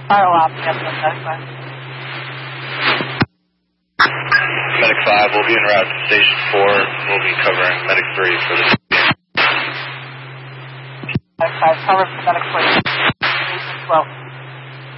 Fire alarm, yep, that's Medic 5. Medic 5 will be en route to Station 4. We'll be covering Medic 3 for this. Medic 5, cover for Medic 4. Station 12.